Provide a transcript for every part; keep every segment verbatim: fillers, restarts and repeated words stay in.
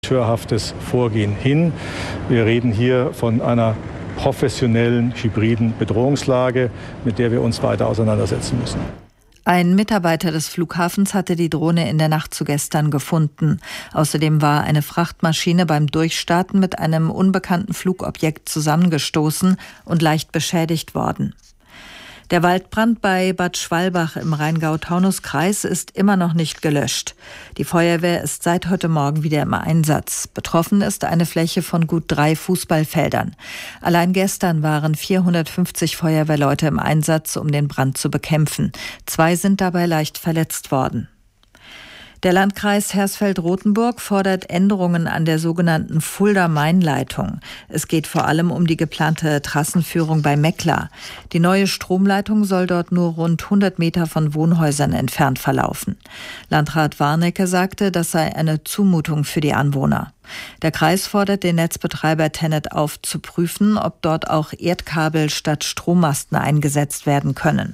Amateurhaftes Vorgehen hin. Wir reden hier von einer professionellen, hybriden Bedrohungslage, mit der wir uns weiter auseinandersetzen müssen. Ein Mitarbeiter des Flughafens hatte die Drohne in der Nacht zu gestern gefunden. Außerdem war eine Frachtmaschine beim Durchstarten mit einem unbekannten Flugobjekt zusammengestoßen und leicht beschädigt worden. Der Waldbrand bei Bad Schwalbach im Rheingau-Taunus-Kreis ist immer noch nicht gelöscht. Die Feuerwehr ist seit heute Morgen wieder im Einsatz. Betroffen ist eine Fläche von gut drei Fußballfeldern. Allein gestern waren vierhundertfünfzig Feuerwehrleute im Einsatz, um den Brand zu bekämpfen. Zwei sind dabei leicht verletzt worden. Der Landkreis Hersfeld-Rotenburg fordert Änderungen an der sogenannten Fulda-Main-Leitung. Es geht vor allem um die geplante Trassenführung bei Meckler. Die neue Stromleitung soll dort nur rund hundert Meter von Wohnhäusern entfernt verlaufen. Landrat Warnecke sagte, das sei eine Zumutung für die Anwohner. Der Kreis fordert den Netzbetreiber Tennet auf, zu prüfen, ob dort auch Erdkabel statt Strommasten eingesetzt werden können.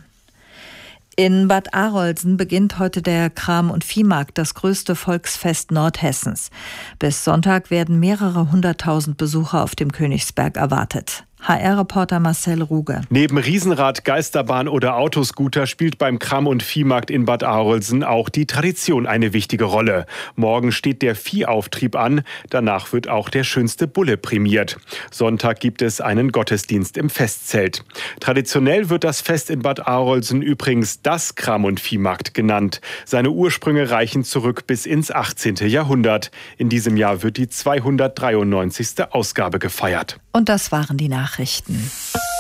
In Bad Arolsen beginnt heute der Kram- und Viehmarkt, das größte Volksfest Nordhessens. Bis Sonntag werden mehrere hunderttausend Besucher auf dem Königsberg erwartet. H R-Reporter Marcel Ruge. Neben Riesenrad, Geisterbahn oder Autoscooter spielt beim Kram- und Viehmarkt in Bad Arolsen auch die Tradition eine wichtige Rolle. Morgen steht der Viehauftrieb an, danach wird auch der schönste Bulle prämiert. Sonntag gibt es einen Gottesdienst im Festzelt. Traditionell wird das Fest in Bad Arolsen übrigens das Kram- und Viehmarkt genannt. Seine Ursprünge reichen zurück bis ins achtzehnten Jahrhundert. In diesem Jahr wird die zweihundertdreiundneunzigste Ausgabe gefeiert. Und das waren die Nachrichten.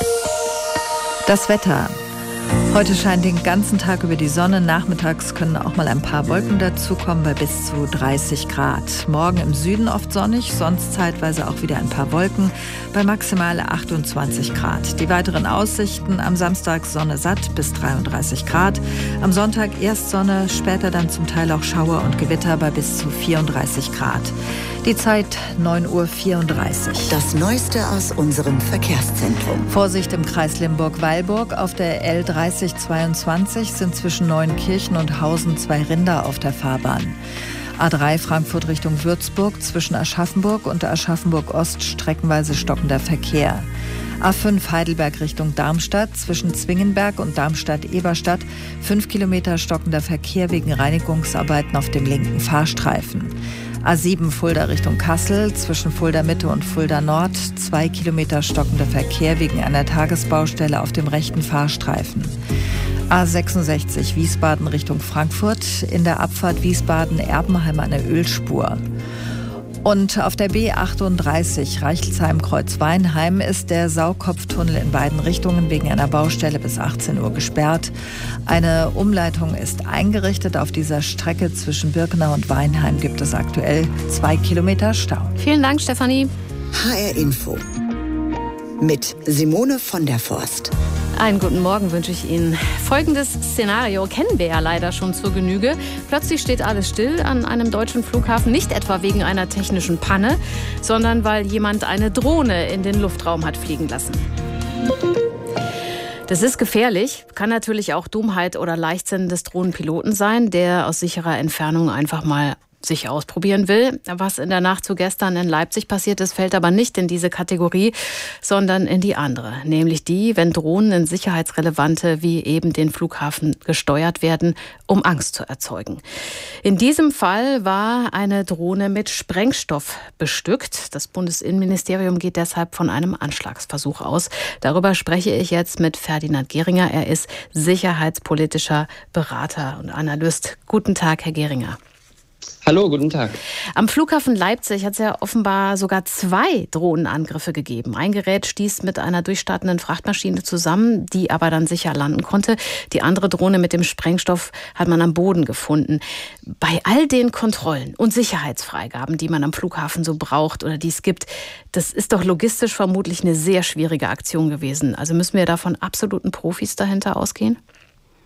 Das Wetter. Heute scheint den ganzen Tag über die Sonne. Nachmittags können auch mal ein paar Wolken dazukommen bei bis zu dreißig Grad. Morgen im Süden oft sonnig, sonst zeitweise auch wieder ein paar Wolken bei maximal achtundzwanzig Grad. Die weiteren Aussichten: am Samstag Sonne satt bis dreiunddreißig Grad. Am Sonntag erst Sonne, später dann zum Teil auch Schauer und Gewitter bei bis zu vierunddreißig Grad. Die Zeit neun Uhr vierunddreißig. Das Neueste aus unserem Verkehrszentrum. Vorsicht im Kreis Limburg-Weilburg. Auf der L dreißig zweiundzwanzig sind zwischen Neunkirchen und Hausen zwei Rinder auf der Fahrbahn. A drei Frankfurt Richtung Würzburg, zwischen Aschaffenburg und Aschaffenburg-Ost streckenweise stockender Verkehr. A fünf Heidelberg Richtung Darmstadt, zwischen Zwingenberg und Darmstadt-Eberstadt fünf Kilometer stockender Verkehr wegen Reinigungsarbeiten auf dem linken Fahrstreifen. A sieben Fulda Richtung Kassel, zwischen Fulda Mitte und Fulda Nord zwei Kilometer stockender Verkehr wegen einer Tagesbaustelle auf dem rechten Fahrstreifen. A sechsundsechzig Wiesbaden Richtung Frankfurt, in der Abfahrt Wiesbaden-Erbenheim eine Ölspur. Und auf der B achtunddreißig Reichelsheim-Kreuzweinheim ist der Saukopftunnel in beiden Richtungen wegen einer Baustelle bis achtzehn Uhr gesperrt. Eine Umleitung ist eingerichtet. Auf dieser Strecke zwischen Birkenau und Weinheim gibt es aktuell zwei Kilometer Stau. Vielen Dank, Stefanie. H R Info mit Simone von der Forst. Einen guten Morgen wünsche ich Ihnen. Folgendes Szenario kennen wir ja leider schon zur Genüge. Plötzlich steht alles still an einem deutschen Flughafen, nicht etwa wegen einer technischen Panne, sondern weil jemand eine Drohne in den Luftraum hat fliegen lassen. Das ist gefährlich, kann natürlich auch Dummheit oder Leichtsinn des Drohnenpiloten sein, der aus sicherer Entfernung einfach mal sich ausprobieren will. Was in der Nacht zu gestern in Leipzig passiert ist, fällt aber nicht in diese Kategorie, sondern in die andere. Nämlich die, wenn Drohnen in sicherheitsrelevante wie eben den Flughafen gesteuert werden, um Angst zu erzeugen. In diesem Fall war eine Drohne mit Sprengstoff bestückt. Das Bundesinnenministerium geht deshalb von einem Anschlagsversuch aus. Darüber spreche ich jetzt mit Ferdinand Gehringer. Er ist sicherheitspolitischer Berater und Analyst. Guten Tag, Herr Gehringer. Hallo, guten Tag. Am Flughafen Leipzig hat es ja offenbar sogar zwei Drohnenangriffe gegeben. Ein Gerät stieß mit einer durchstartenden Frachtmaschine zusammen, die aber dann sicher landen konnte. Die andere Drohne mit dem Sprengstoff hat man am Boden gefunden. Bei all den Kontrollen und Sicherheitsfreigaben, die man am Flughafen so braucht oder die es gibt, das ist doch logistisch vermutlich eine sehr schwierige Aktion gewesen. Also müssen wir da von absoluten Profis dahinter ausgehen?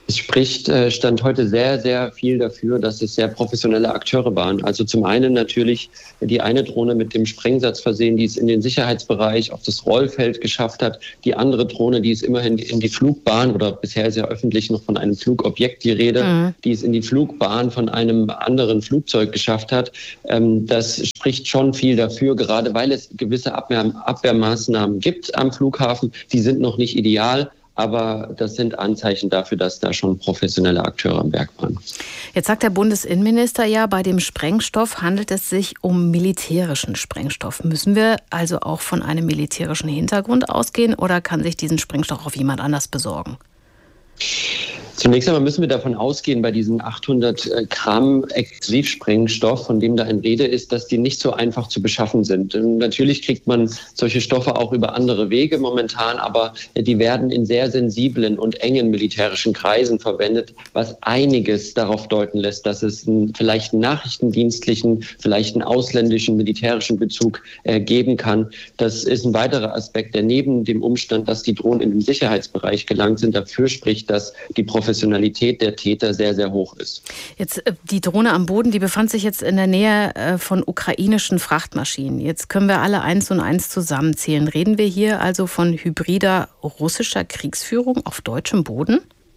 Es spricht äh, Stand heute sehr, sehr viel dafür, dass es sehr professionelle Akteure waren. Also zum einen natürlich die eine Drohne mit dem Sprengsatz versehen, die es in den Sicherheitsbereich auf das Rollfeld geschafft hat. Die andere Drohne, die es immerhin in die Flugbahn, oder bisher ist ja öffentlich noch von einem Flugobjekt die Rede, mhm. die es in die Flugbahn von einem anderen Flugzeug geschafft hat. Ähm, das spricht schon viel dafür, gerade weil es gewisse Abwehr, Abwehrmaßnahmen gibt am Flughafen. Die sind noch nicht ideal. Aber das sind Anzeichen dafür, dass da schon professionelle Akteure am Werk waren. Jetzt sagt der Bundesinnenminister ja, bei dem Sprengstoff handelt es sich um militärischen Sprengstoff. Müssen wir also auch von einem militärischen Hintergrund ausgehen oder kann sich diesen Sprengstoff auch jemand anders besorgen? Zunächst einmal müssen wir davon ausgehen, bei diesen achthundert Gramm Explosivsprengstoff, von dem da in Rede ist, dass die nicht so einfach zu beschaffen sind. Und natürlich kriegt man solche Stoffe auch über andere Wege momentan, aber die werden in sehr sensiblen und engen militärischen Kreisen verwendet, was einiges darauf deuten lässt, dass es einen, vielleicht einen nachrichtendienstlichen, vielleicht einen ausländischen militärischen Bezug äh, geben kann. Das ist ein weiterer Aspekt, der neben dem Umstand, dass die Drohnen in den Sicherheitsbereich gelangt sind, dafür spricht, dass die Professionalität der Täter sehr, sehr hoch ist. Jetzt die Drohne am Boden, die befand sich jetzt in der Nähe von ukrainischen Frachtmaschinen. Jetzt können wir alle eins und eins zusammenzählen. Reden wir hier also von hybrider russischer Kriegsführung auf deutschem Boden?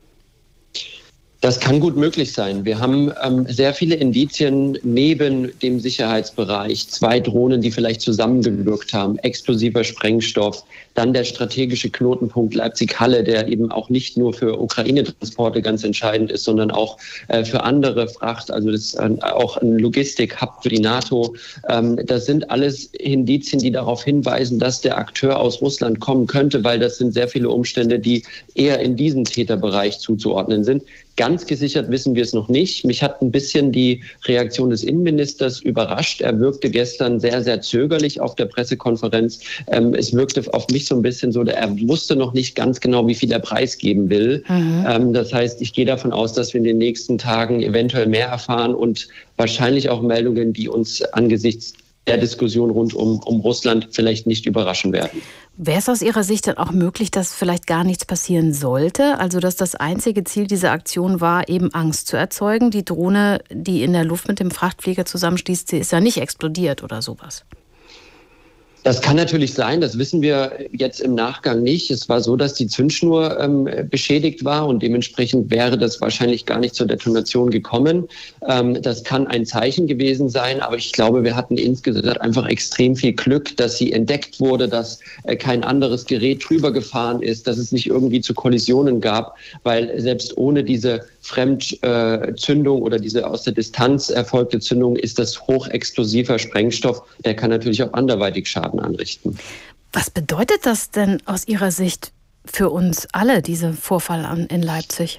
Das kann gut möglich sein. Wir haben ähm, sehr viele Indizien neben dem Sicherheitsbereich. Zwei Drohnen, die vielleicht zusammengewirkt haben, explosiver Sprengstoff, dann der strategische Knotenpunkt Leipzig-Halle, der eben auch nicht nur für Ukraine-Transporte ganz entscheidend ist, sondern auch äh, für andere Fracht. Also das ist ein, auch ein Logistik-Hub für die NATO. Ähm, das sind alles Indizien, die darauf hinweisen, dass der Akteur aus Russland kommen könnte, weil das sind sehr viele Umstände, die eher in diesem Täterbereich zuzuordnen sind. Ganz gesichert wissen wir es noch nicht. Mich hat ein bisschen die Reaktion des Innenministers überrascht. Er wirkte gestern sehr, sehr zögerlich auf der Pressekonferenz. Ähm, es wirkte auf mich so ein bisschen so, er wusste noch nicht ganz genau, wie viel er preisgeben will. Mhm. Ähm, das heißt, ich gehe davon aus, dass wir in den nächsten Tagen eventuell mehr erfahren und wahrscheinlich auch Meldungen, die uns angesichts der Diskussion rund um, um Russland vielleicht nicht überraschen werden. Wäre es aus Ihrer Sicht dann auch möglich, dass vielleicht gar nichts passieren sollte? Also dass das einzige Ziel dieser Aktion war, eben Angst zu erzeugen? Die Drohne, die in der Luft mit dem Frachtflieger zusammenstieß, sie ist ja nicht explodiert oder sowas. Das kann natürlich sein, das wissen wir jetzt im Nachgang nicht. Es war so, dass die Zündschnur ähm, beschädigt war und dementsprechend wäre das wahrscheinlich gar nicht zur Detonation gekommen. Ähm, das kann ein Zeichen gewesen sein, aber ich glaube, wir hatten insgesamt einfach extrem viel Glück, dass sie entdeckt wurde, dass äh, kein anderes Gerät drüber gefahren ist, dass es nicht irgendwie zu Kollisionen gab, weil selbst ohne diese Fremdzündung oder diese aus der Distanz erfolgte Zündung ist das hochexplosiver Sprengstoff, der kann natürlich auch anderweitig Schaden anrichten. Was bedeutet das denn aus Ihrer Sicht für uns alle, dieser Vorfall in Leipzig?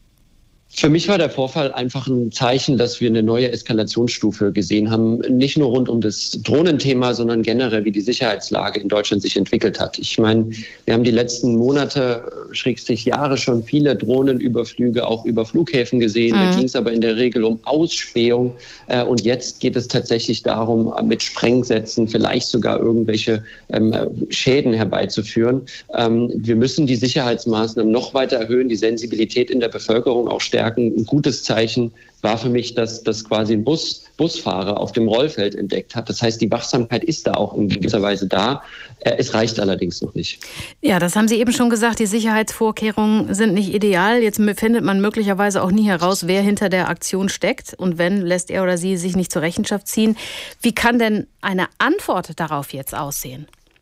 Für mich war der Vorfall einfach ein Zeichen, dass wir eine neue Eskalationsstufe gesehen haben. Nicht nur rund um das Drohnenthema, sondern generell, wie die Sicherheitslage in Deutschland sich entwickelt hat. Ich meine, wir haben die letzten Monate, schrägstrich Jahre schon viele Drohnenüberflüge auch über Flughäfen gesehen. Mhm. Da ging es aber in der Regel um Ausspähung. Und jetzt geht es tatsächlich darum, mit Sprengsätzen vielleicht sogar irgendwelche ähm, Schäden herbeizuführen. Ähm, wir müssen die Sicherheitsmaßnahmen noch weiter erhöhen, die Sensibilität in der Bevölkerung auch stärken. Ein gutes Zeichen war für mich, dass das quasi ein Bus, Busfahrer auf dem Rollfeld entdeckt hat. Das heißt, die Wachsamkeit ist da auch in gewisser Weise da. Es reicht allerdings noch nicht. Ja, das haben Sie eben schon gesagt. Die Sicherheitsvorkehrungen sind nicht ideal. Jetzt findet man möglicherweise auch nie heraus, wer hinter der Aktion steckt. Und wenn, lässt er oder sie sich nicht zur Rechenschaft ziehen. Wie kann denn eine Antwort darauf jetzt aussehen?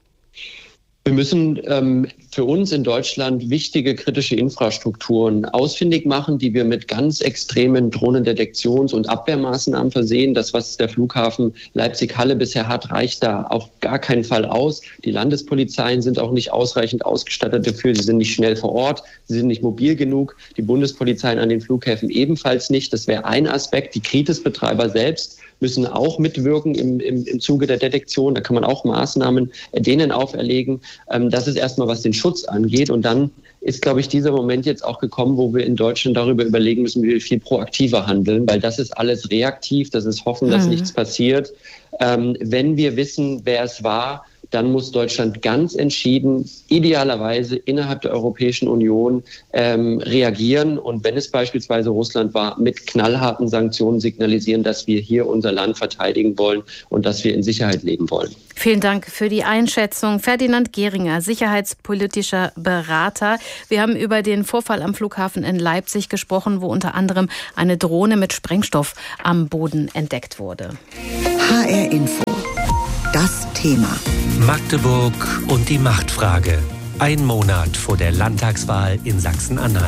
Wir müssen ähm, für uns in Deutschland wichtige kritische Infrastrukturen ausfindig machen, die wir mit ganz extremen Drohnendetektions- und Abwehrmaßnahmen versehen. Das, was der Flughafen Leipzig-Halle bisher hat, reicht da auf gar keinen Fall aus. Die Landespolizeien sind auch nicht ausreichend ausgestattet dafür. Sie sind nicht schnell vor Ort, sie sind nicht mobil genug. Die Bundespolizeien an den Flughäfen ebenfalls nicht. Das wäre ein Aspekt. Die Kritis-Betreiber selbst müssen auch mitwirken im, im, im Zuge der Detektion. Da kann man auch Maßnahmen denen auferlegen. Ähm, das ist erstmal, was den Schutz angeht. Und dann ist, glaube ich, dieser Moment jetzt auch gekommen, wo wir in Deutschland darüber überlegen müssen, wie wir viel proaktiver handeln, weil das ist alles reaktiv. Das ist Hoffen, dass mhm. nichts passiert. Ähm, wenn wir wissen, wer es war, dann muss Deutschland ganz entschieden, idealerweise innerhalb der Europäischen Union ähm, reagieren und wenn es beispielsweise Russland war, mit knallharten Sanktionen signalisieren, dass wir hier unser Land verteidigen wollen und dass wir in Sicherheit leben wollen. Vielen Dank für die Einschätzung. Ferdinand Gehringer, sicherheitspolitischer Berater. Wir haben über den Vorfall am Flughafen in Leipzig gesprochen, wo unter anderem eine Drohne mit Sprengstoff am Boden entdeckt wurde. H R Info. Das Thema. Magdeburg und die Machtfrage. Ein Monat vor der Landtagswahl in Sachsen-Anhalt.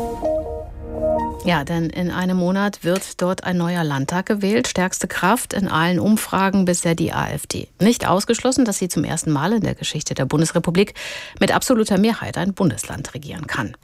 Ja, denn in einem Monat wird dort ein neuer Landtag gewählt. Stärkste Kraft in allen Umfragen bisher die AfD. Nicht ausgeschlossen, dass sie zum ersten Mal in der Geschichte der Bundesrepublik mit absoluter Mehrheit ein Bundesland regieren kann.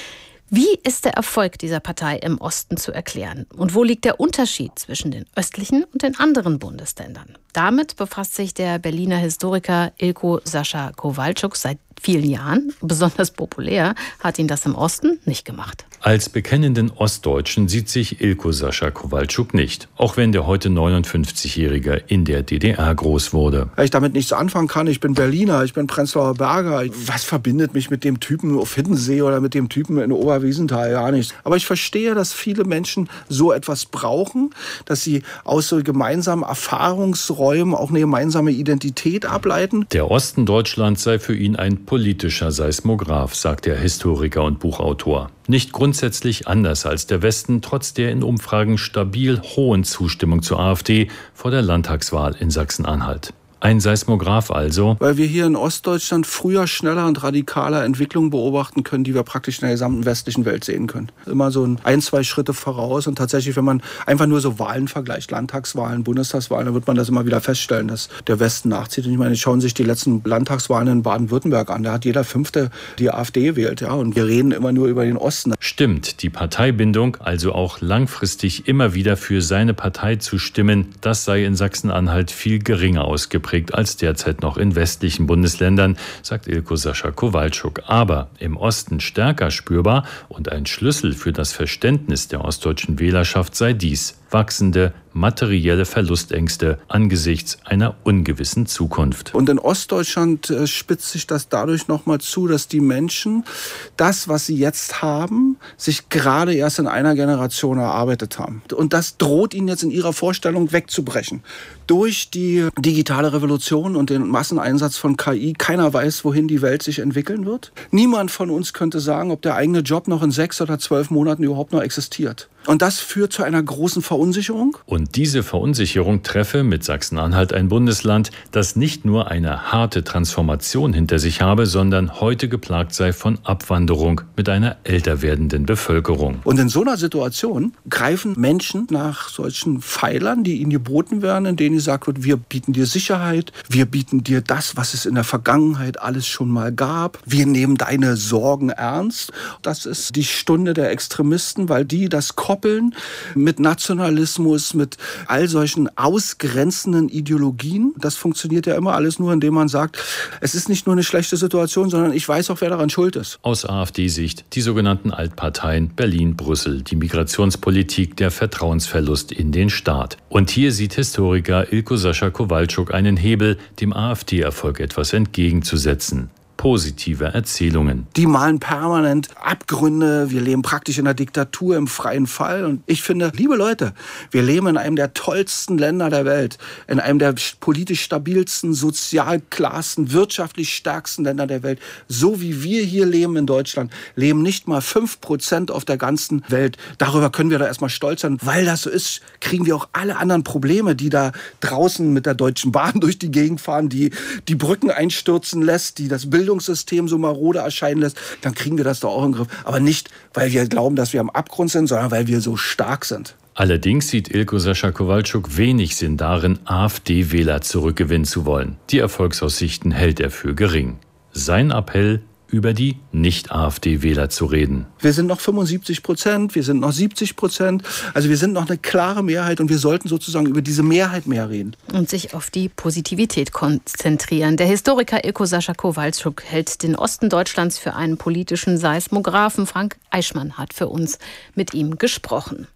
Wie ist der Erfolg dieser Partei im Osten zu erklären? Und wo liegt der Unterschied zwischen den östlichen und den anderen Bundesländern? Damit befasst sich der Berliner Historiker Ilko Sascha Kowalczuk seit vielen Jahren. Besonders populär hat ihn das im Osten nicht gemacht. Als bekennenden Ostdeutschen sieht sich Ilko Sascha Kowalczuk nicht, auch wenn der heute neunundfünfzigjährige in der D D R groß wurde. Weil ich damit nichts anfangen kann, ich bin Berliner, ich bin Prenzlauer Berger. Was verbindet mich mit dem Typen auf Hiddensee oder mit dem Typen in Oberwiesenthal? Gar nichts. Aber ich verstehe, dass viele Menschen so etwas brauchen, dass sie aus so gemeinsamen Erfahrungsräumen auch eine gemeinsame Identität ableiten. Der Osten Deutschlands sei für ihn ein politischer Seismograph, sagt der Historiker und Buchautor. Nicht grundsätzlich anders als der Westen, trotz der in Umfragen stabil hohen Zustimmung zur AfD vor der Landtagswahl in Sachsen-Anhalt. Ein Seismograph also. Weil wir hier in Ostdeutschland früher, schneller und radikaler Entwicklungen beobachten können, die wir praktisch in der gesamten westlichen Welt sehen können. Immer so ein, ein, zwei Schritte voraus. Und tatsächlich, wenn man einfach nur so Wahlen vergleicht, Landtagswahlen, Bundestagswahlen, dann wird man das immer wieder feststellen, dass der Westen nachzieht. Und ich meine, schauen sich die letzten Landtagswahlen in Baden-Württemberg an. Da hat jeder Fünfte die AfD gewählt. Ja? Und wir reden immer nur über den Osten. Stimmt, die Parteibindung, also auch langfristig immer wieder für seine Partei zu stimmen, das sei in Sachsen-Anhalt viel geringer ausgeprägt als derzeit noch in westlichen Bundesländern, sagt Ilko Sascha Kowalczuk. Aber im Osten stärker spürbar und ein Schlüssel für das Verständnis der ostdeutschen Wählerschaft sei dies: wachsende materielle Verlustängste angesichts einer ungewissen Zukunft. Und in Ostdeutschland äh, spitzt sich das dadurch nochmal zu, dass die Menschen das, was sie jetzt haben, sich gerade erst in einer Generation erarbeitet haben. Und das droht ihnen jetzt in ihrer Vorstellung wegzubrechen. Durch die digitale Revolution und den Masseneinsatz von K I, keiner weiß, wohin die Welt sich entwickeln wird. Niemand von uns könnte sagen, ob der eigene Job noch in sechs oder zwölf Monaten überhaupt noch existiert. Und das führt zu einer großen Verunsicherung. Und diese Verunsicherung treffe mit Sachsen-Anhalt ein Bundesland, das nicht nur eine harte Transformation hinter sich habe, sondern heute geplagt sei von Abwanderung mit einer älter werdenden Bevölkerung. Und in so einer Situation greifen Menschen nach solchen Pfeilern, die ihnen geboten werden, in denen gesagt wird, wir bieten dir Sicherheit, wir bieten dir das, was es in der Vergangenheit alles schon mal gab. Wir nehmen deine Sorgen ernst. Das ist die Stunde der Extremisten, weil die das koppeln mit Nationalismus, mit all solchen ausgrenzenden Ideologien. Das funktioniert ja immer alles nur, indem man sagt, es ist nicht nur eine schlechte Situation, sondern ich weiß auch, wer daran schuld ist. Aus AfD-Sicht die sogenannten Altparteien Berlin, Brüssel, die Migrationspolitik, der Vertrauensverlust in den Staat. Und hier sieht Historiker Ilko Sascha Kowalczuk einen Hebel, dem AfD-Erfolg etwas entgegenzusetzen: positive Erzählungen. Die malen permanent Abgründe. Wir leben praktisch in einer Diktatur im freien Fall. Und ich finde, liebe Leute, wir leben in einem der tollsten Länder der Welt, in einem der politisch stabilsten, sozial klarsten, wirtschaftlich stärksten Länder der Welt. So wie wir hier leben in Deutschland, leben nicht mal fünf Prozent auf der ganzen Welt. Darüber können wir da erstmal stolz sein. Weil das so ist, kriegen wir auch alle anderen Probleme, die da draußen mit der Deutschen Bahn durch die Gegend fahren, die die Brücken einstürzen lässt, die das Bildungssystem so marode erscheinen lässt, dann kriegen wir das doch auch in den Griff. Aber nicht, weil wir glauben, dass wir am Abgrund sind, sondern weil wir so stark sind. Allerdings sieht Ilko Sascha Kowalczuk wenig Sinn darin, AfD-Wähler zurückgewinnen zu wollen. Die Erfolgsaussichten hält er für gering. Sein Appell: über die Nicht-AfD-Wähler zu reden. Wir sind noch fünfundsiebzig Prozent, wir sind noch siebzig Prozent. Also wir sind noch eine klare Mehrheit und wir sollten sozusagen über diese Mehrheit mehr reden. Und sich auf die Positivität konzentrieren. Der Historiker Ilko Sascha Kowalczuk hält den Osten Deutschlands für einen politischen Seismographen. Frank Eichmann hat für uns mit ihm gesprochen.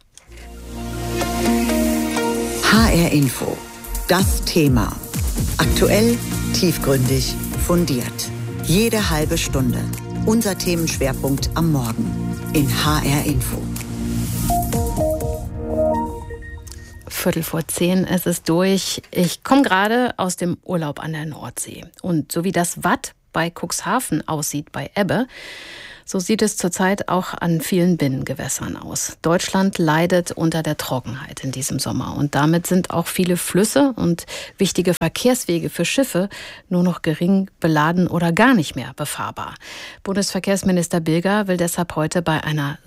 H R Info. Das Thema. Aktuell, Tiefgründig, fundiert. Jede halbe Stunde. Unser Themenschwerpunkt am Morgen in H R Info. Viertel vor zehn, es ist durch. Ich komme gerade aus dem Urlaub an der Nordsee. Und so wie das Watt bei Cuxhaven aussieht bei Ebbe, so sieht es zurzeit auch an vielen Binnengewässern aus. Deutschland leidet unter der Trockenheit in diesem Sommer. Und damit sind auch viele Flüsse und wichtige Verkehrswege für Schiffe nur noch gering beladen oder gar nicht mehr befahrbar. Bundesverkehrsminister Bilger will deshalb heute bei einer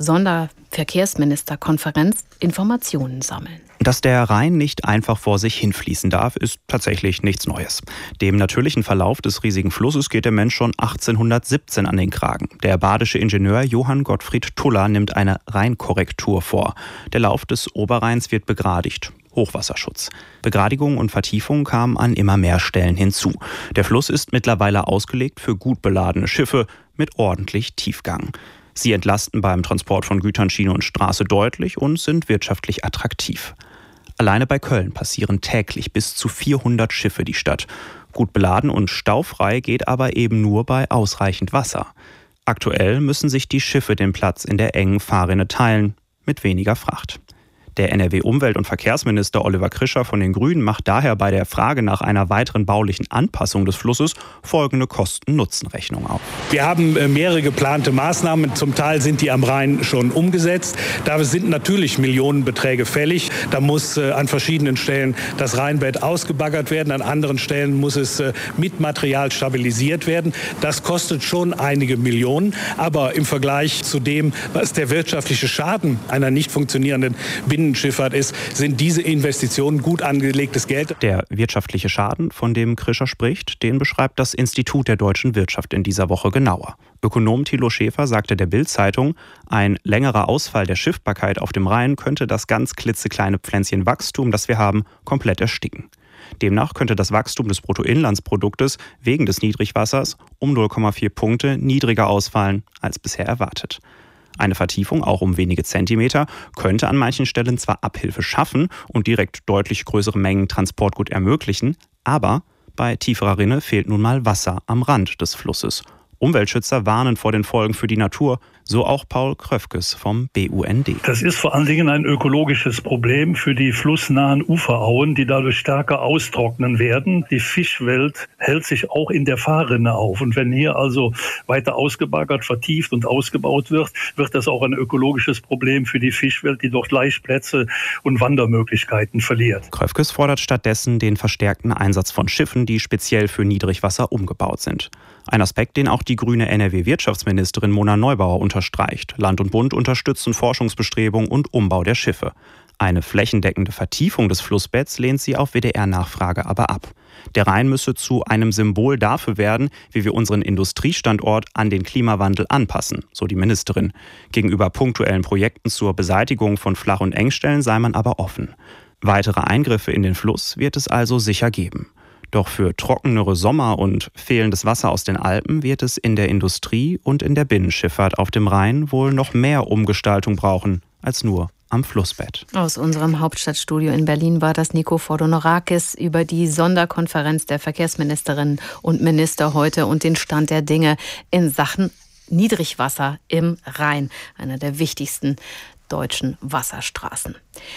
Sonderverkehrsministerkonferenz Informationen sammeln. Dass der Rhein nicht einfach vor sich hinfließen darf, ist tatsächlich nichts Neues. Dem natürlichen Verlauf des riesigen Flusses geht der Mensch schon achtzehnhundertsiebzehn an den Kragen. Der badische Ingenieur Johann Gottfried Tuller nimmt eine Rheinkorrektur vor. Der Lauf des Oberrheins wird begradigt. Hochwasserschutz. Begradigung und Vertiefung kamen an immer mehr Stellen hinzu. Der Fluss ist mittlerweile ausgelegt für gut beladene Schiffe mit ordentlich Tiefgang. Sie entlasten beim Transport von Gütern Schiene und Straße deutlich und sind wirtschaftlich attraktiv. Alleine bei Köln passieren täglich bis zu vierhundert Schiffe die Stadt. Gut beladen und staufrei geht aber eben nur bei ausreichend Wasser. Aktuell müssen sich die Schiffe den Platz in der engen Fahrrinne teilen, mit weniger Fracht. Der N R W-Umwelt- und Verkehrsminister Oliver Krischer von den Grünen macht daher bei der Frage nach einer weiteren baulichen Anpassung des Flusses folgende Kosten-Nutzen-Rechnung auf. Wir haben mehrere geplante Maßnahmen. Zum Teil sind die am Rhein schon umgesetzt. Da sind natürlich Millionenbeträge fällig. Da muss äh, an verschiedenen Stellen das Rheinbett ausgebaggert werden. An anderen Stellen muss es äh, mit Material stabilisiert werden. Das kostet schon einige Millionen. Aber im Vergleich zu dem, was der wirtschaftliche Schaden einer nicht funktionierenden Binnenschifffahrt ist, sind diese Investitionen gut angelegtes Geld. Der wirtschaftliche Schaden, von dem Krischer spricht, den beschreibt das Institut der deutschen Wirtschaft in dieser Woche genauer. Ökonom Thilo Schäfer sagte der Bild-Zeitung, ein längerer Ausfall der Schiffbarkeit auf dem Rhein könnte das ganz klitzekleine Pflänzchen Wachstum, das wir haben, komplett ersticken. Demnach könnte das Wachstum des Bruttoinlandsproduktes wegen des Niedrigwassers um null Komma vier Punkte niedriger ausfallen als bisher erwartet. Eine Vertiefung, auch um wenige Zentimeter, könnte an manchen Stellen zwar Abhilfe schaffen und direkt deutlich größere Mengen Transportgut ermöglichen, aber bei tieferer Rinne fehlt nun mal Wasser am Rand des Flusses. Umweltschützer warnen vor den Folgen für die Natur, so auch Paul Kröfkes vom B U N D. Das ist vor allen Dingen ein ökologisches Problem für die flussnahen Uferauen, die dadurch stärker austrocknen werden. Die Fischwelt hält sich auch in der Fahrrinne auf. Und wenn hier also weiter ausgebaggert, vertieft und ausgebaut wird, wird das auch ein ökologisches Problem für die Fischwelt, die dort Laichplätze und Wandermöglichkeiten verliert. Kröfkes fordert stattdessen den verstärkten Einsatz von Schiffen, die speziell für Niedrigwasser umgebaut sind. Ein Aspekt, den auch die grüne N R W-Wirtschaftsministerin Mona Neubauer unterstreicht. Land und Bund unterstützen Forschungsbestrebungen und Umbau der Schiffe. Eine flächendeckende Vertiefung des Flussbetts lehnt sie auf W D R-Nachfrage aber ab. Der Rhein müsse zu einem Symbol dafür werden, wie wir unseren Industriestandort an den Klimawandel anpassen, so die Ministerin. Gegenüber punktuellen Projekten zur Beseitigung von Flach- und Engstellen sei man aber offen. Weitere Eingriffe in den Fluss wird es also sicher geben. Doch für trockenere Sommer und fehlendes Wasser aus den Alpen wird es in der Industrie und in der Binnenschifffahrt auf dem Rhein wohl noch mehr Umgestaltung brauchen als nur am Flussbett. Aus unserem Hauptstadtstudio in Berlin war das Nico Fordonorakis über die Sonderkonferenz der Verkehrsministerinnen und Minister heute und den Stand der Dinge in Sachen Niedrigwasser im Rhein, einer der wichtigsten deutschen Wasserstraßen.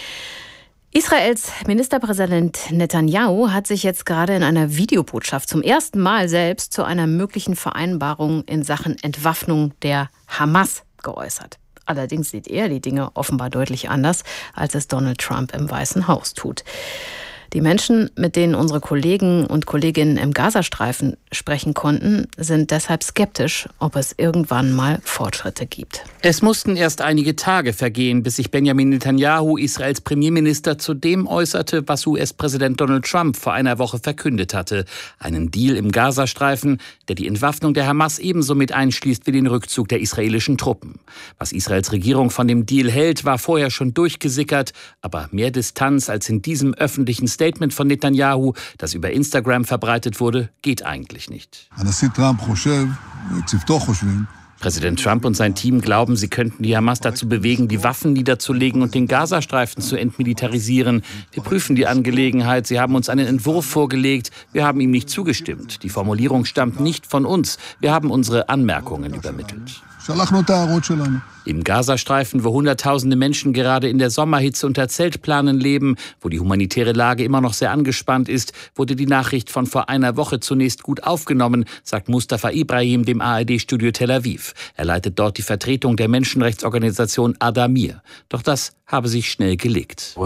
Israels Ministerpräsident Netanyahu hat sich jetzt gerade in einer Videobotschaft zum ersten Mal selbst zu einer möglichen Vereinbarung in Sachen Entwaffnung der Hamas geäußert. Allerdings sieht er die Dinge offenbar deutlich anders, als es Donald Trump im Weißen Haus tut. Die Menschen, mit denen unsere Kollegen und Kolleginnen im Gazastreifen sprechen konnten, sind deshalb skeptisch, ob es irgendwann mal Fortschritte gibt. Es mussten erst einige Tage vergehen, bis sich Benjamin Netanyahu, Israels Premierminister, zu dem äußerte, was U S-Präsident Donald Trump vor einer Woche verkündet hatte. Einen Deal im Gazastreifen, der die Entwaffnung der Hamas ebenso mit einschließt wie den Rückzug der israelischen Truppen. Was Israels Regierung von dem Deal hält, war vorher schon durchgesickert, aber mehr Distanz als in diesem öffentlichen Statement von Netanyahu, das über Instagram verbreitet wurde, geht eigentlich nicht. Präsident Trump und sein Team glauben, sie könnten die Hamas dazu bewegen, die Waffen niederzulegen und den Gazastreifen zu entmilitarisieren. Wir prüfen die Angelegenheit. Sie haben uns einen Entwurf vorgelegt. Wir haben ihm nicht zugestimmt. Die Formulierung stammt nicht von uns. Wir haben unsere Anmerkungen übermittelt. Im Gazastreifen, wo Hunderttausende Menschen gerade in der Sommerhitze unter Zeltplanen leben, wo die humanitäre Lage immer noch sehr angespannt ist, wurde die Nachricht von vor einer Woche zunächst gut aufgenommen, sagt Mustafa Ibrahim dem A R D-Studio Tel Aviv. Er leitet dort die Vertretung der Menschenrechtsorganisation Adamir. Doch das habe sich schnell gelegt.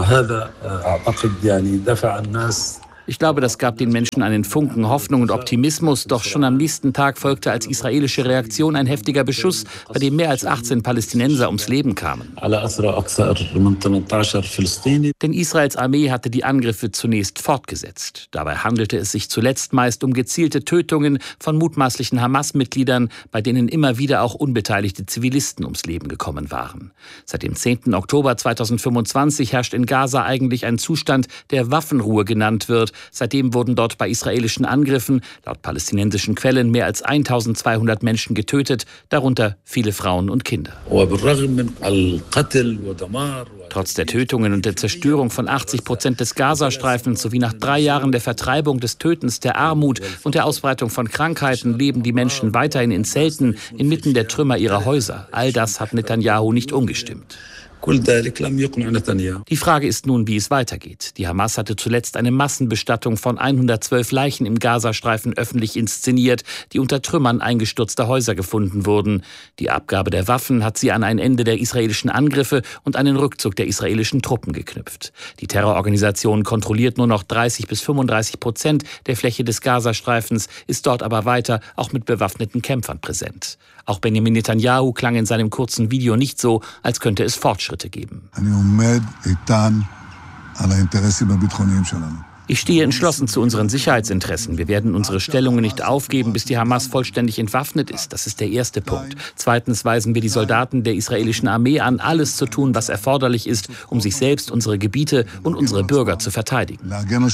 Ich glaube, das gab den Menschen einen Funken Hoffnung und Optimismus. Doch schon am nächsten Tag folgte als israelische Reaktion ein heftiger Beschuss, bei dem mehr als achtzehn Palästinenser ums Leben kamen. Denn Israels Armee hatte die Angriffe zunächst fortgesetzt. Dabei handelte es sich zuletzt meist um gezielte Tötungen von mutmaßlichen Hamas-Mitgliedern, bei denen immer wieder auch unbeteiligte Zivilisten ums Leben gekommen waren. Seit dem zehnten Oktober zweitausendfünfundzwanzig herrscht in Gaza eigentlich ein Zustand, der Waffenruhe genannt wird. Seitdem wurden dort bei israelischen Angriffen, laut palästinensischen Quellen, mehr als eintausendzweihundert Menschen getötet, darunter viele Frauen und Kinder. Trotz der Tötungen und der Zerstörung von achtzig Prozent des Gazastreifens sowie nach drei Jahren der Vertreibung, des Tötens, der Armut und der Ausbreitung von Krankheiten leben die Menschen weiterhin in Zelten inmitten der Trümmer ihrer Häuser. All das hat Netanyahu nicht umgestimmt. Die Frage ist nun, wie es weitergeht. Die Hamas hatte zuletzt eine Massenbestattung von hundertzwölf Leichen im Gazastreifen öffentlich inszeniert, die unter Trümmern eingestürzter Häuser gefunden wurden. Die Abgabe der Waffen hat sie an ein Ende der israelischen Angriffe und einen Rückzug der israelischen Truppen geknüpft. Die Terrororganisation kontrolliert nur noch dreißig bis fünfunddreißig Prozent der Fläche des Gazastreifens, ist dort aber weiter auch mit bewaffneten Kämpfern präsent. Auch Benjamin Netanyahu klang in seinem kurzen Video nicht so, als könnte es Fortschritte geben. Ich stehe entschlossen zu unseren Sicherheitsinteressen. Wir werden unsere Stellungen nicht aufgeben, bis die Hamas vollständig entwaffnet ist. Das ist der erste Punkt. Zweitens weisen wir die Soldaten der israelischen Armee an, alles zu tun, was erforderlich ist, um sich selbst, unsere Gebiete und unsere Bürger zu verteidigen.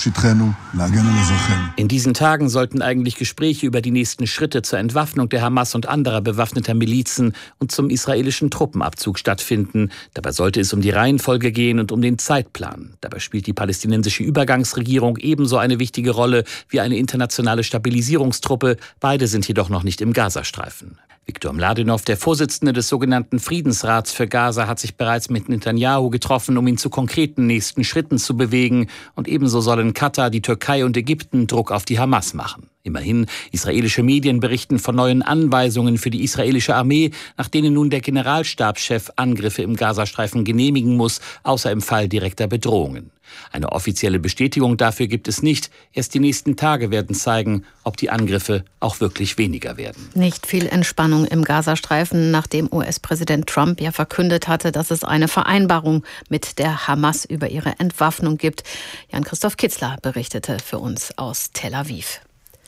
In diesen Tagen sollten eigentlich Gespräche über die nächsten Schritte zur Entwaffnung der Hamas und anderer bewaffneter Milizen und zum israelischen Truppenabzug stattfinden. Dabei sollte es um die Reihenfolge gehen und um den Zeitplan. Dabei spielt die palästinensische Übergangsregierung ebenso eine wichtige Rolle wie eine internationale Stabilisierungstruppe. Beide sind jedoch noch nicht im Gazastreifen. Viktor Mladenov, der Vorsitzende des sogenannten Friedensrats für Gaza, hat sich bereits mit Netanyahu getroffen, um ihn zu konkreten nächsten Schritten zu bewegen. Und ebenso sollen Katar, die Türkei und Ägypten Druck auf die Hamas machen. Immerhin, israelische Medien berichten von neuen Anweisungen für die israelische Armee, nach denen nun der Generalstabschef Angriffe im Gazastreifen genehmigen muss, außer im Fall direkter Bedrohungen. Eine offizielle Bestätigung dafür gibt es nicht. Erst die nächsten Tage werden zeigen, ob die Angriffe auch wirklich weniger werden. Nicht viel Entspannung im Gazastreifen, nachdem U S-Präsident Trump ja verkündet hatte, dass es eine Vereinbarung mit der Hamas über ihre Entwaffnung gibt. Jan-Christoph Kitzler berichtete für uns aus Tel Aviv.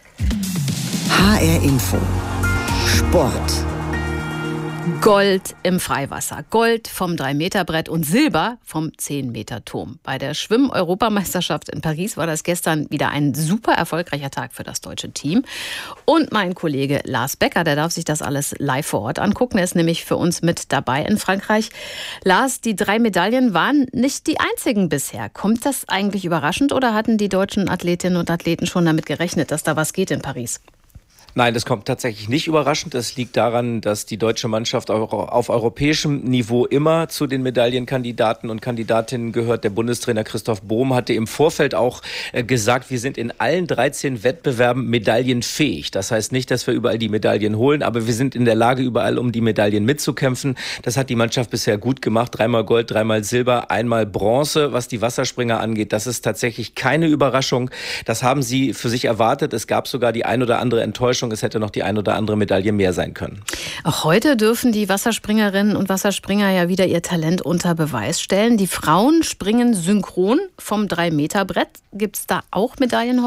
H R Info. Sport. Gold im Freiwasser, Gold vom drei Meter Brett und Silber vom zehn Meter Turm. Bei der Schwimm-Europameisterschaft in Paris war das gestern wieder ein super erfolgreicher Tag für das deutsche Team. Und mein Kollege Lars Becker, der darf sich das alles live vor Ort angucken. Er ist nämlich für uns mit dabei in Frankreich. Lars, die drei Medaillen waren nicht die einzigen bisher. Kommt das eigentlich überraschend oder hatten die deutschen Athletinnen und Athleten schon damit gerechnet, dass da was geht in Paris? Nein, das kommt tatsächlich nicht überraschend. Das liegt daran, dass die deutsche Mannschaft auf europäischem Niveau immer zu den Medaillenkandidaten und Kandidatinnen gehört. Der Bundestrainer Christoph Bohm hatte im Vorfeld auch gesagt, wir sind in allen dreizehn Wettbewerben medaillenfähig. Das heißt nicht, dass wir überall die Medaillen holen, aber wir sind in der Lage, überall um die Medaillen mitzukämpfen. Das hat die Mannschaft bisher gut gemacht. Dreimal Gold, dreimal Silber, einmal Bronze. Was die Wasserspringer angeht, das ist tatsächlich keine Überraschung. Das haben sie für sich erwartet. Es gab sogar die ein oder andere Enttäuschung. Es hätte noch die ein oder andere Medaille mehr sein können. Auch heute dürfen die Wasserspringerinnen und Wasserspringer ja wieder ihr Talent unter Beweis stellen. Die Frauen springen synchron vom drei Meter Brett. Gibt es da auch Medaillenhoffnung?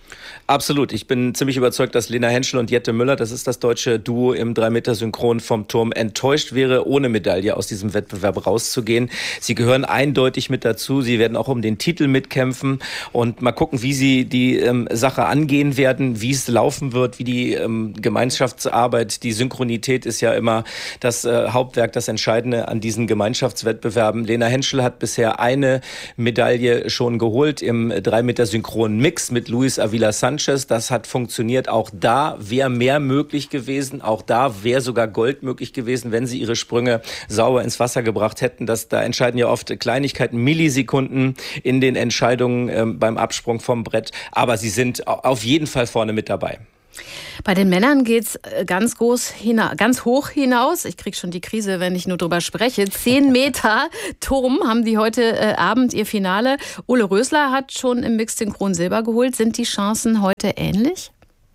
Absolut. Ich bin ziemlich überzeugt, dass Lena Henschel und Jette Müller, das ist das deutsche Duo im drei Meter Synchron vom Turm, enttäuscht wäre, ohne Medaille aus diesem Wettbewerb rauszugehen. Sie gehören eindeutig mit dazu. Sie werden auch um den Titel mitkämpfen und mal gucken, wie sie die ähm, Sache angehen werden, wie es laufen wird, wie die ähm, Gemeinschaftsarbeit, die Synchronität ist ja immer das äh, Hauptwerk, das Entscheidende an diesen Gemeinschaftswettbewerben. Lena Henschel hat bisher eine Medaille schon geholt im drei Meter Synchron Mix mit Luis Avila Sanchez. Das hat funktioniert. Auch da wäre mehr möglich gewesen. Auch da wäre sogar Gold möglich gewesen, wenn sie ihre Sprünge sauber ins Wasser gebracht hätten. Das, da entscheiden ja oft Kleinigkeiten, Millisekunden in den Entscheidungen äh, beim Absprung vom Brett. Aber sie sind auf jeden Fall vorne mit dabei. Bei den Männern geht's ganz groß hina- ganz hoch hinaus. Ich kriege schon die Krise, wenn ich nur drüber spreche. Zehn Meter Turm haben die heute äh, Abend ihr Finale. Ole Rösler hat schon im Mixed Synchron Silber geholt. Sind die Chancen heute ähnlich?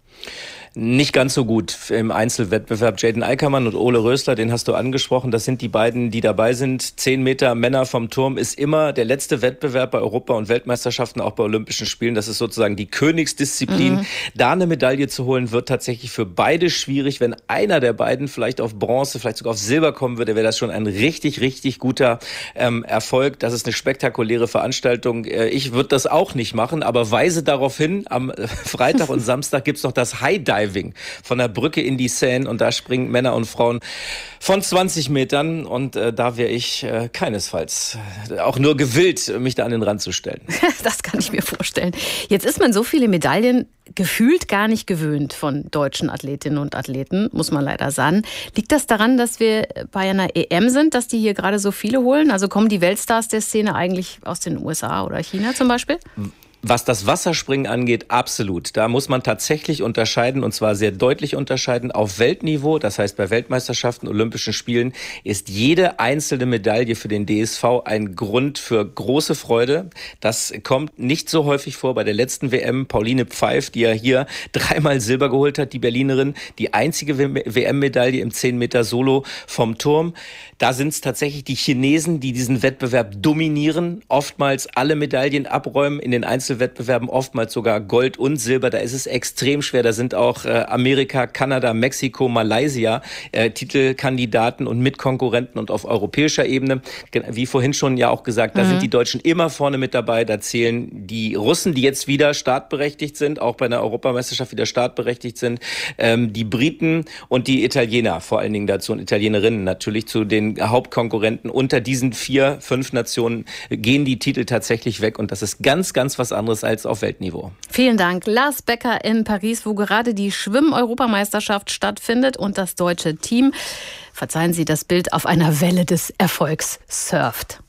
Nicht ganz so gut im Einzelwettbewerb. Jaden Eickermann und Ole Rösler, den hast du angesprochen. Das sind die beiden, die dabei sind. Zehn Meter Männer vom Turm ist immer der letzte Wettbewerb bei Europa- und Weltmeisterschaften, auch bei Olympischen Spielen. Das ist sozusagen die Königsdisziplin. Mhm. Da eine Medaille zu holen, wird tatsächlich für beide schwierig. Wenn einer der beiden vielleicht auf Bronze, vielleicht sogar auf Silber kommen würde, wäre das schon ein richtig, richtig guter ähm, Erfolg. Das ist eine spektakuläre Veranstaltung. Äh, ich würde das auch nicht machen, aber weise darauf hin, am Freitag und Samstag gibt's noch das High Dive von der Brücke in die Seine und da springen Männer und Frauen von zwanzig Metern und äh, da wäre ich äh, keinesfalls äh, auch nur gewillt, mich da an den Rand zu stellen. Das kann ich mir vorstellen. Jetzt ist man so viele Medaillen gefühlt gar nicht gewöhnt von deutschen Athletinnen und Athleten, muss man leider sagen. Liegt das daran, dass wir bei einer E M sind, dass die hier gerade so viele holen? Also kommen die Weltstars der Szene eigentlich aus den U S A oder China zum Beispiel? Was das Wasserspringen angeht, absolut. Da muss man tatsächlich unterscheiden, und zwar sehr deutlich unterscheiden. Auf Weltniveau, das heißt bei Weltmeisterschaften, Olympischen Spielen, ist jede einzelne Medaille für den D S V ein Grund für große Freude. Das kommt nicht so häufig vor. Bei der letzten W M, Pauline Pfeif, die ja hier dreimal Silber geholt hat, die Berlinerin, die einzige W M-Medaille im zehn Meter Solo vom Turm. Da sind es tatsächlich die Chinesen, die diesen Wettbewerb dominieren, oftmals alle Medaillen abräumen in den Einzelwettbewerben, oftmals sogar Gold und Silber. Da ist es extrem schwer. Da sind auch äh, Amerika, Kanada, Mexiko, Malaysia äh, Titelkandidaten und Mitkonkurrenten und auf europäischer Ebene. Wie vorhin schon ja auch gesagt, da mhm. sind die Deutschen immer vorne mit dabei. Da zählen die Russen, die jetzt wieder startberechtigt sind, auch bei einer Europameisterschaft wieder startberechtigt sind, ähm, die Briten und die Italiener vor allen Dingen dazu und Italienerinnen natürlich zu den Hauptkonkurrenten. Unter diesen vier, fünf Nationen gehen die Titel tatsächlich weg und das ist ganz, ganz was anderes als auf Weltniveau. Vielen Dank. Lars Becker in Paris, wo gerade die Schwimm-Europameisterschaft stattfindet und das deutsche Team, verzeihen Sie das Bild, auf einer Welle des Erfolgs surft.